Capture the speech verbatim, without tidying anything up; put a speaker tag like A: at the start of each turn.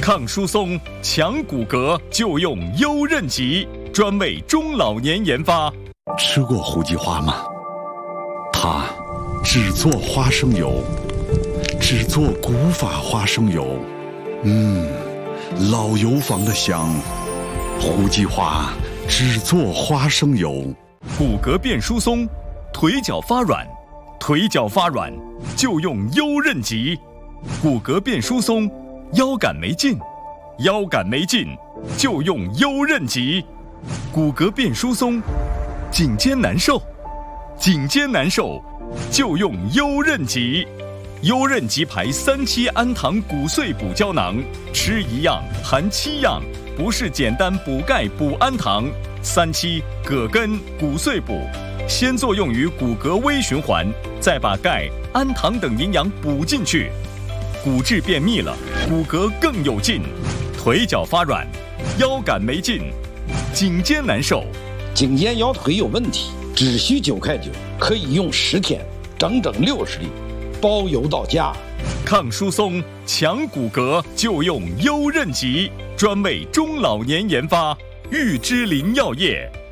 A: 抗疏松、强骨骼就用优韧吉，专为中老年研发。
B: 吃过胡姬花吗？它只做花生油，只做古法花生油。嗯，老油坊的香。胡姬花只做花生油。
A: 骨骼变疏松，腿脚发软，腿脚发软就用优韧吉。骨骼变疏松，腰杆没劲，腰杆没劲就用优韧吉。骨骼变疏松，颈肩难受，颈肩难受就用优韧吉。优韧吉牌三七氨糖骨碎补胶囊，吃一样含七样，不是简单补钙补氨糖。三七葛根骨碎补，先作用于骨骼微循环，再把钙、氨糖等营养补进去。骨质变密了，骨骼更有劲。腿脚发软，腰杆没劲，颈肩难受，
C: 颈肩腰腿有问题，只需九块九，可以用十天，整整六十粒，包邮到家。
A: 抗疏松、强骨骼就用优韧吉，专为中老年研发。玉芝林药业。